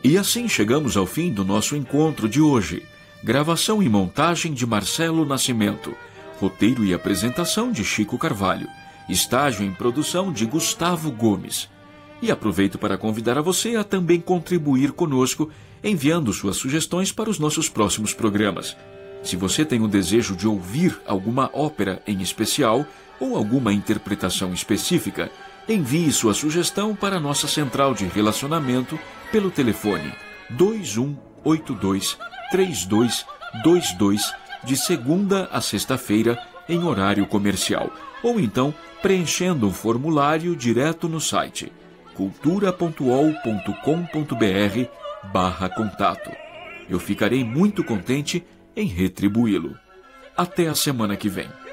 E assim chegamos ao fim do nosso encontro de hoje. Gravação e montagem de Marcelo Nascimento. Roteiro e apresentação de Chico Carvalho. Estágio em produção de Gustavo Gomes. E aproveito para convidar a você a também contribuir conosco, enviando suas sugestões para os nossos próximos programas. Se você tem o desejo de ouvir alguma ópera em especial ou alguma interpretação específica, envie sua sugestão para a nossa central de relacionamento pelo telefone 2182-3222, de segunda a sexta-feira, em horário comercial, ou então preenchendo um formulário direto no site cultura.ol.com.br/contato. Eu ficarei muito contente em retribuí-lo. Até a semana que vem.